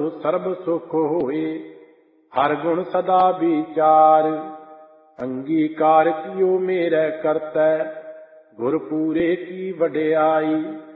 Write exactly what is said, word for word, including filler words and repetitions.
ਸਰਬ ਸੁਖ ਹੋਏ। ਹਰ ਗੁਣ ਸਦਾ ਵਿਚਾਰ, ਅੰਗੀਕਾਰ ਕਿਓ ਮੇਰੇ ਕਰਤੈ, ਗੁਰ ਪੂਰੇ ਕੀ ਵਡਿਆਈ।